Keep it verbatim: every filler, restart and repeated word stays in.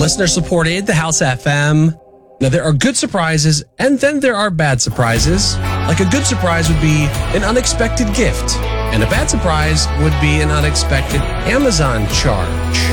listener supported the House F M. Now, there are good surprises, and then there are bad surprises. Like a good surprise would be an unexpected gift, and a bad surprise would be an unexpected Amazon charge.